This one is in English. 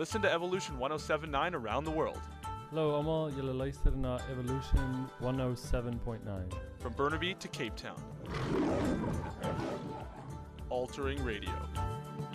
Listen to Evolution 1079 around the world. Hello, Amal. You're listening to Evolution 107.9. From Burnaby to Cape Town. Altering Radio.